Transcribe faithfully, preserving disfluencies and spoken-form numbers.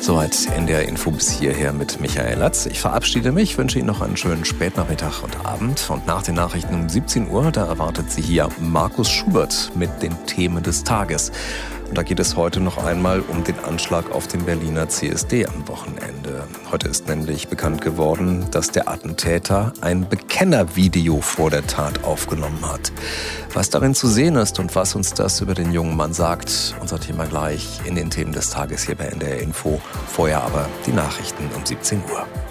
Soweit N D R Info bis hierher mit Michael Latz. Ich verabschiede mich, wünsche Ihnen noch einen schönen Spätnachmittag und Abend. Und nach den Nachrichten um siebzehn Uhr, da erwartet Sie hier Markus Schubert mit den Themen des Tages. Und da geht es heute noch einmal um den Anschlag auf den Berliner C S D am Wochenende. Heute ist nämlich bekannt geworden, dass der Attentäter ein Bekennervideo vor der Tat aufgenommen hat. Was darin zu sehen ist und was uns das über den jungen Mann sagt, unser Thema gleich in den Themen des Tages hier bei N D R Info. Vorher aber die Nachrichten um siebzehn Uhr.